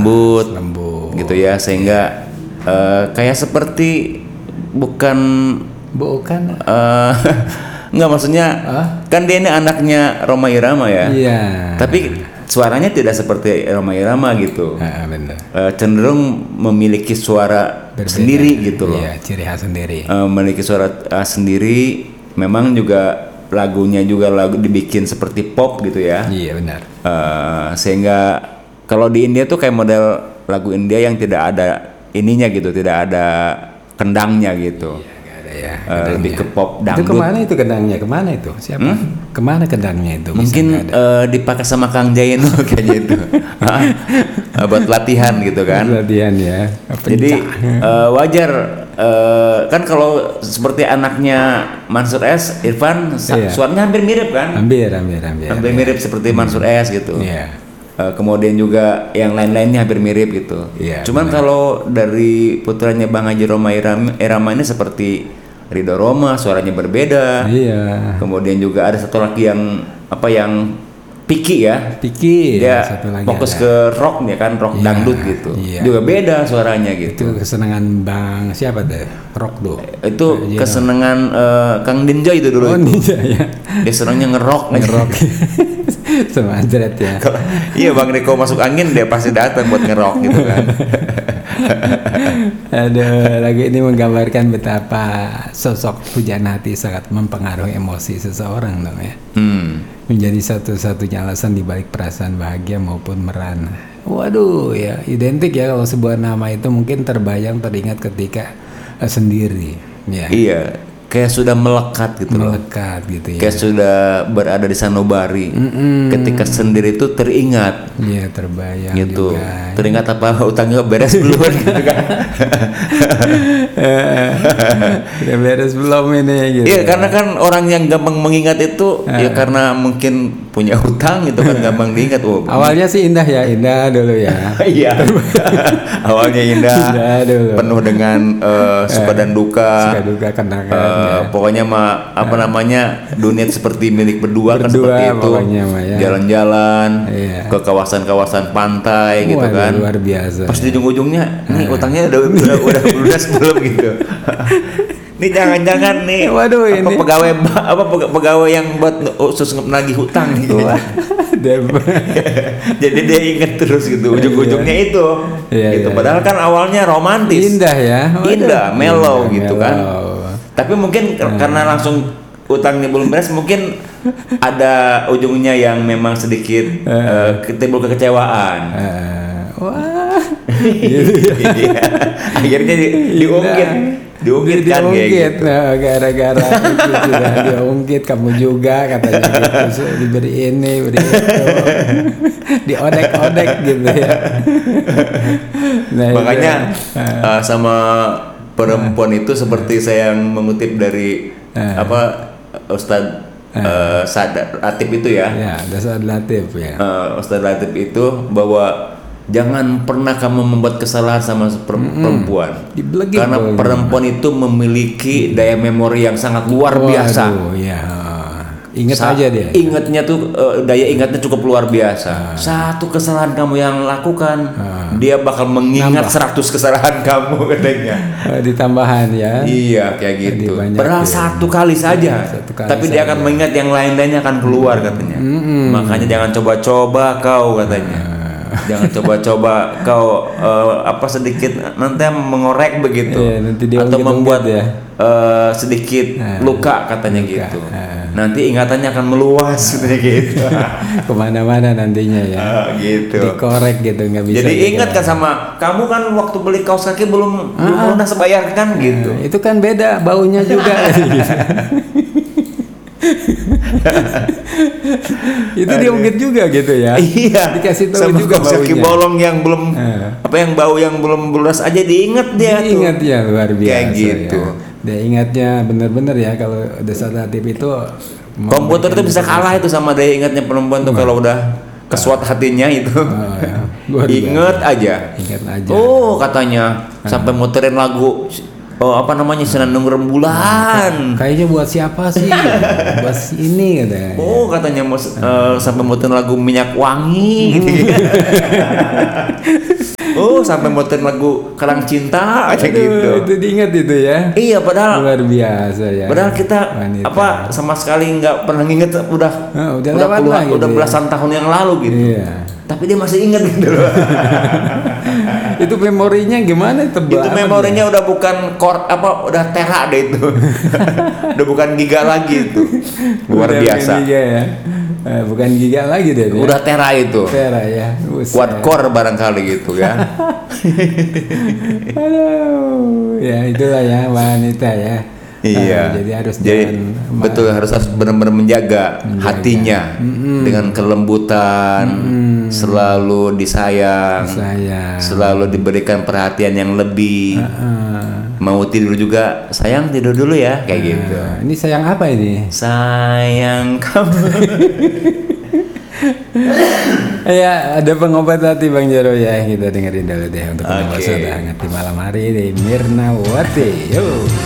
lembut lembut gitu ya, sehingga kayak seperti bukan nggak, maksudnya kan dia ini anaknya Rhoma Irama ya. Iya. Tapi suaranya tidak seperti Rhoma Irama gitu. Benar. Cenderung memiliki suara Berbeda. sendiri gitu loh. Iya, ciri khas sendiri. Memiliki suara sendiri. Memang juga lagunya juga dibikin seperti pop gitu ya. Iya benar. Sehingga kalau di India tuh kayak model lagu India yang tidak ada ininya gitu, tidak ada kendangnya gitu. Ya, lebih ke pop dangdut. Itu kemana itu kendangnya? Kemana itu? Siapa? Kemana kendangnya itu? Mungkin dipakai sama Kang Jain kayaknya itu. Buat latihan gitu kan. Latihan ya. Jadi wajar kan kalau seperti anaknya Mansur S, Irfan, suaranya hampir mirip kan? Hampir mirip seperti Mansur S gitu. Iya. Kemudian juga yang lain-lainnya hampir mirip gitu. Iya, Cuman kalau dari putranya Bang Haji Rhoma Irama ini seperti Ridho Rhoma, suaranya berbeda. Iya. Kemudian juga ada satu lagi yang Piki ya. Piki. Dia satu lagi fokus ada. ke rock ya kan, rock dangdut gitu. Iya. Juga beda suaranya gitu. Itu kesenangan Bang siapa deh? Rock do. Itu kesenangan Kang Dinja itu dulu. Oh, Dinja ya. Dia senangnya ngerok. Sama Andret ya. Iya, Bang Riko masuk angin dia pasti datang buat ngerok gitu kan. Aduh, lagu ini menggambarkan betapa sosok pujaan hati sangat mempengaruhi emosi seseorang dong ya. Menjadi satu-satunya alasan dibalik perasaan bahagia maupun merana. Waduh ya, identik ya kalau sebuah nama itu mungkin teringat ketika sendiri. Ya. Iya, kayak sudah melekat gitu loh. Melekat gitu ya. Kayak sudah berada di sanubari. Ketika sendiri itu teringat. Iya, terbayang gitu. juga. Teringat apa utangnya beres belum gitu kan. Udah beres belum ini gitu. Iya, karena kan orang yang gampang mengingat itu ya karena mungkin punya hutang gitu kan, gampang diingat. Awalnya sih indah dulu ya. Iya. Awalnya indah dulu. penuh dengan suka dan duka. Suka duka kenangan. Pokoknya dunia seperti milik berdua kan seperti itu. Ya. Jalan-jalan ke kawasan-kawasan pantai gitu kan. Luar biasa. Pas di ujung-ujungnya nih utangnya udah lunas belum gitu. Ini jangan-jangan nih ini pegawai yang buat khusus menagih hutang gitu. Jadi dia inget terus gitu ujung-ujungnya itu. Gitu. Padahal kan awalnya romantis. Indah ya. Indah, mellow gitu kan. Tapi mungkin karena langsung utangnya belum beres, mungkin ada ujungnya yang memang sedikit timbul kekecewaan. Akhirnya diungkit kan kayak gitu. Nah, gara-gara itu sudah diungkit, kamu juga katanya gitu, diberi ini, beri itu, diodek-odek gitu ya. Nah, makanya sama perempuan itu seperti saya yang mengutip dari Ustadz Sadar Latif itu ya. Ya, Ustadz Latif ya. Ustadz Latif itu bahwa jangan pernah kamu membuat kesalahan sama perempuan. Karena perempuan itu memiliki daya memori yang sangat luar biasa. Ya. Ingat aja dia. Ingatnya tuh daya ingatnya cukup luar biasa. Satu kesalahan kamu yang lakukan, dia bakal mengingat 100 kesalahan kamu katanya. Ditambahan ya. Iya, kayak gitu. Padahal satu kali saja. Tapi dia akan mengingat yang lain-lainnya akan keluar katanya. Makanya jangan coba-coba kau katanya. Jangan coba-coba kau sedikit nanti mengorek begitu, atau membuat sedikit luka katanya gitu. Nanti ingatannya akan meluas katanya gitu. Kemana-mana nantinya ya. Gitu. Dikorek gitu, nggak bisa. Jadi ingat kan sama kamu kan waktu beli kaos kaki belum lunas bayar kan gitu. Itu kan beda baunya juga. Itu diungkit juga gitu ya. Iya. Dikasih tahu sama juga kaos kaki baunya. bolong yang belum bau yang belum lunas aja diingat dia tuh. Ingat ya, luar biasa. Kayak gitu. Ya. Dia ingatnya bener-bener ya kalau Ustadz Latif itu. Komputer itu bisa kalah itu sama daya ingatnya perempuan tuh kalau udah kesuat hatinya itu. Ya. Ingat aja. Ingat aja. Oh katanya sampai muterin lagu senandung rembulan. Kayaknya buat siapa sih? Buat ini katanya. Katanya mau sampai motoin lagu minyak wangi gitu. Sampai motoin lagu Kerang Cinta aja gitu. Itu diingat itu ya. Iya, padahal luar biasa ya. Padahal kita sama sekali nggak pernah nginget udah puluhan, udah belasan tahun yang lalu gitu. Iya. Tapi dia masih ingat gitu loh. Itu memorinya gimana tebal? Itu memorinya udah bukan udah tera deh itu. Udah bukan giga lagi itu. Luar biasa. Bukan giga ya. Bukan giga lagi deh. Udah tera itu. Tera ya. Quad core barangkali gitu ya. Aduh, ya itulah ya wanita ya. Iya. Jadi harus benar-benar menjaga hatinya dengan kelembutan, selalu disayang, selalu diberikan perhatian yang lebih. Mau tidur juga, sayang tidur dulu ya, kayak gitu. Ini sayang apa ini? Sayang kamu. Ya, ada pengobat hati Bang Jero ya. Kita dengerin dulu deh untuk pengobat hangat di malam hari ini, Mirnawati. Yuk.